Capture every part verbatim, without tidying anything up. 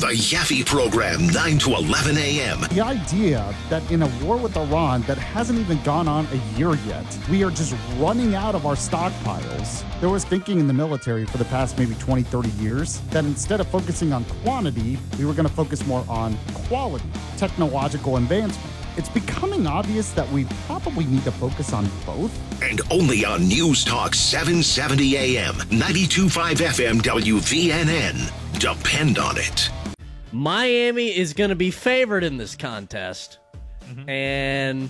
The Yaffe Program, nine to eleven a.m. The idea that in a war with Iran that hasn't even gone on a year yet, we are just running out of our stockpiles. There was thinking in the military for the past maybe twenty, thirty years that instead of focusing on quantity, we were going to focus more on quality, technological advancement. It's becoming obvious that we probably need to focus on both. And only on News Talk seven seventy a.m., ninety-two point five F M W V N N. Depend on it. Miami is going to be favored in this contest. Mm-hmm. And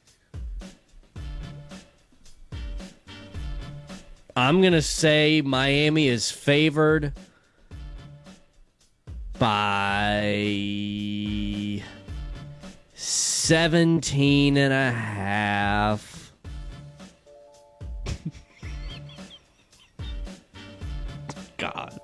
I'm going to say Miami is favored by seventeen and a half. God.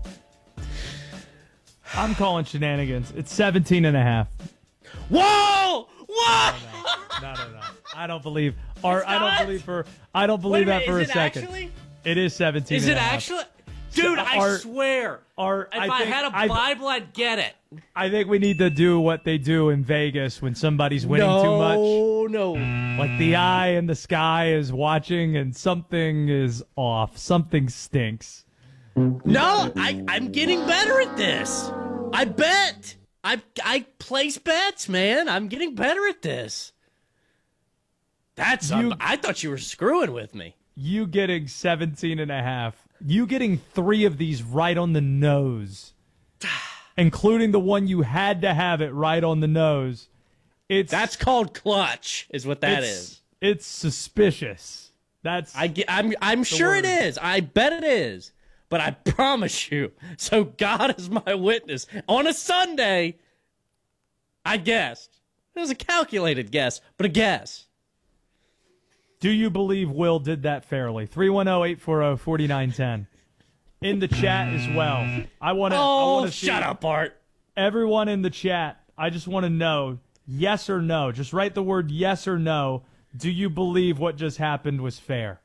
I'm calling shenanigans. It's seventeen and a half. Whoa! Whoa! No, no, no. no. I don't believe. Or I don't believe for. I don't believe that for a second. Actually? It is seventeen. Is and it a half. actually? Dude, I Our- swear. our- if I I, think- had a I- Bible, I'd get it. I think we need to do what they do in Vegas when somebody's winning no, too much. No, no. Like the eye in the sky is watching and something is off. Something stinks. No, I, I'm getting better at this. I bet. I I place bets, man. I'm getting better at this. That's. You- I, I thought you were screwing with me. You getting seventeen and a half. You getting three of these right on the nose, including the one you had to have it right on the nose. It's That's called clutch, is what that it's, is. It's suspicious. That's I get, I'm I'm sure word. it is. I bet it is. But I promise you, so God is my witness. On a Sunday, I guessed. It was a calculated guess, but a guess. Do you believe Will did that fairly? three one zero, eight four zero, four nine one zero. In the chat as well. I want to Oh, I wanna shut see up, Art. Everyone in the chat, I just want to know, yes or no. Just write the word yes or no. Do you believe what just happened was fair?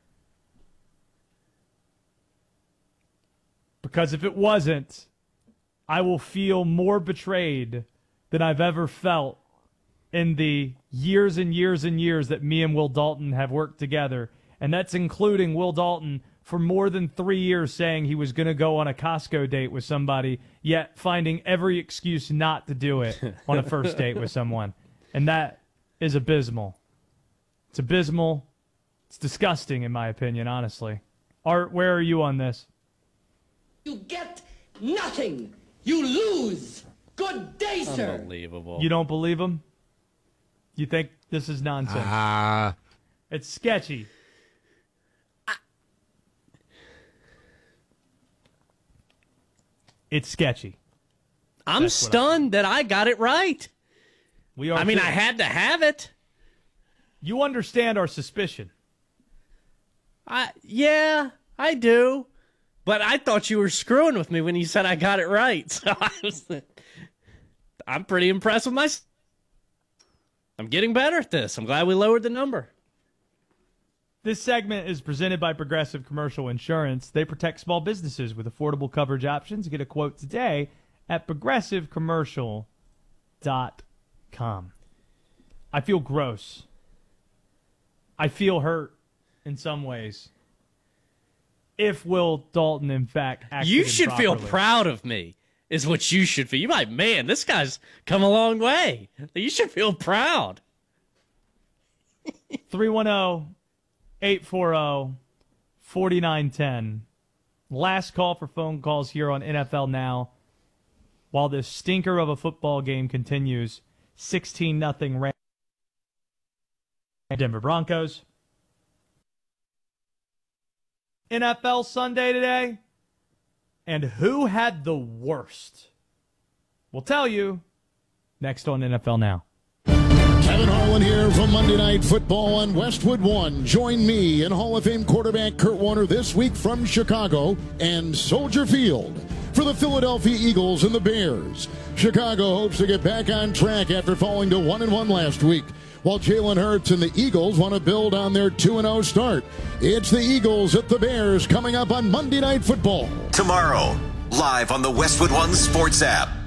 Because if it wasn't, I will feel more betrayed than I've ever felt in the years and years and years that me and Will Dalton have worked together. And that's including Will Dalton for more than three years saying he was going to go on a Costco date with somebody, yet finding every excuse not to do it on a first date with someone. And that is abysmal. It's abysmal. It's disgusting, in my opinion, honestly. Art, where are you on this? You get nothing. You lose. Good day, sir. Unbelievable. You don't believe him? You think this is nonsense? Ah. Uh, it's sketchy. I... It's sketchy. I'm That's stunned I that I got it right. We are. I mean, too. I had to have it. You understand our suspicion. I yeah, I do. But I thought you were screwing with me when you said I got it right. So I was, I'm pretty impressed with myself. I'm getting better at this. I'm glad we lowered the number. This segment is presented by Progressive Commercial Insurance. They protect small businesses with affordable coverage options. Get a quote today at progressive commercial dot com. I feel gross. I feel hurt in some ways. If Will Dalton, in fact, acted You should improperly. feel proud of me, is what you should feel. You might, man, this guy's come a long way. You should feel proud. three one zero, eight four zero, four nine one zero. Last call for phone calls here on N F L Now. While this stinker of a football game continues, sixteen nothing Rams. Denver Broncos. N F L Sunday today. And who had the worst? We'll tell you next on N F L Now. Kevin Harlan here from Monday Night Football on Westwood One. Join me and Hall of Fame quarterback Kurt Warner this week from Chicago and Soldier Field for the Philadelphia Eagles and the Bears. Chicago hopes to get back on track after falling to one and one last week, while Jalen Hurts and the Eagles want to build on their two and oh start. It's the Eagles at the Bears coming up on Monday Night Football. Tomorrow, live on the Westwood One Sports app.